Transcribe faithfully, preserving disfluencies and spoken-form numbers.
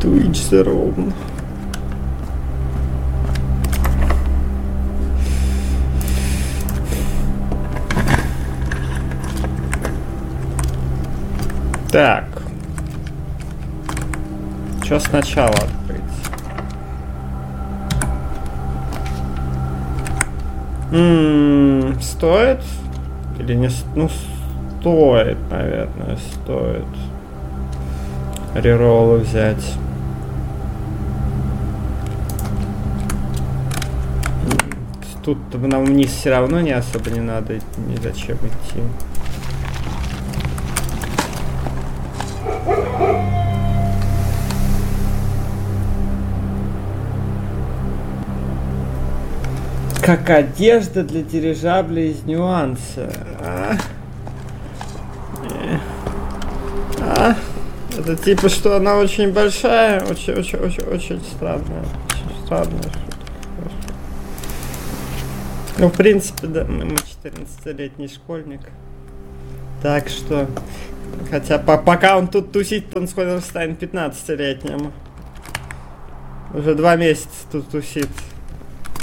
to each their own. Так. Что сначала открыть? М-м, стоит? Или не... Ну, стоит, наверное, стоит. Рероллы взять. Тут нам вниз все равно не особо не надо, ни зачем идти. Как одежда для дирижабля из нюанса. А? А? Это типа, что она очень большая, очень-очень-очень странная. Очень странная шутка. Ну, в принципе, да, мы четырнадцатилетний школьник. Так что, хотя по пока он тут тусит, он скоро станет пятнадцатилетним. Уже два месяца тут тусит.